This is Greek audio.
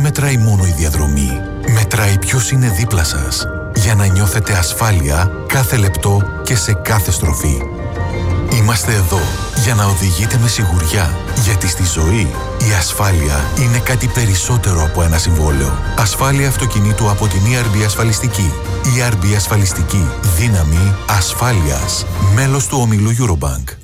μετράει μόνο η διαδρομή. Μετράει ποιος είναι δίπλα σας, για να νιώθετε ασφάλεια κάθε λεπτό και σε κάθε στροφή. Είμαστε εδώ για να οδηγείτε με σιγουριά, γιατί στη ζωή η ασφάλεια είναι κάτι περισσότερο από ένα συμβόλαιο. Ασφάλεια αυτοκινήτου από την ERB Ασφαλιστική. ERB Ασφαλιστική. Δύναμη ασφάλειας. Μέλος του ομίλου Eurobank.